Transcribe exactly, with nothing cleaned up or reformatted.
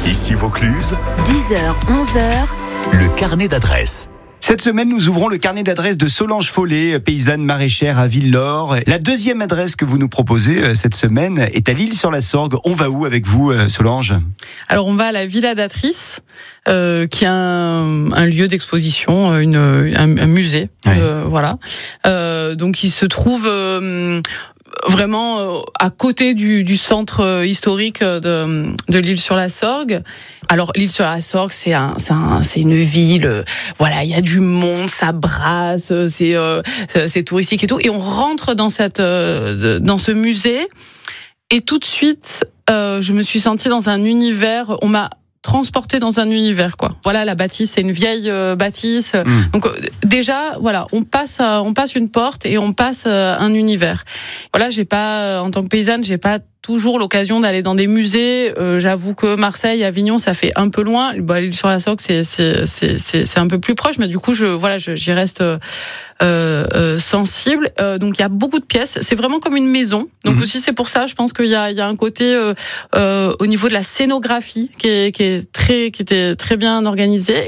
Ici Vaucluse, dix heures, onze heures, le carnet d'adresses. Cette semaine, nous ouvrons le carnet d'adresses de Solange Follet, paysanne maraîchère à Villelaure. La deuxième adresse que vous nous proposez cette semaine est à l'Isle-sur-la-Sorgue. On va où avec vous, Solange ? Alors, on va à la Villa d'Atrice, euh, qui est un, un lieu d'exposition, une, un, un musée, ouais. euh, voilà. Euh, donc, il se trouve euh, vraiment à côté du, du centre historique de, de l'Isle-sur-la-Sorgue. Alors l'île sur la Sorgue, c'est un, c'est, un, c'est une ville, euh, voilà, il y a du monde, ça brasse, c'est, euh, c'est touristique et tout. Et on rentre dans cette, euh, dans ce musée, et tout de suite, euh, je me suis sentie dans un univers. On m'a transporté dans un univers, quoi. Voilà, la bâtisse, c'est une vieille euh, bâtisse. Mmh. Donc euh, déjà, voilà, on passe, euh, on passe une porte et on passe euh, un univers. Voilà, j'ai pas, euh, en tant que paysanne, j'ai pas toujours l'occasion d'aller dans des musées. Euh, j'avoue que Marseille, Avignon, ça fait un peu loin. Bah, l'île sur la Sorgue, c'est c'est c'est c'est c'est un peu plus proche, mais du coup, je voilà, je, j'y reste euh, euh, sensible. Euh, donc il y a beaucoup de pièces. C'est vraiment comme une maison. Donc mmh. aussi, c'est pour ça, je pense qu'il y a il y a un côté euh, euh, au niveau de la scénographie qui est qui est très qui était très bien organisé.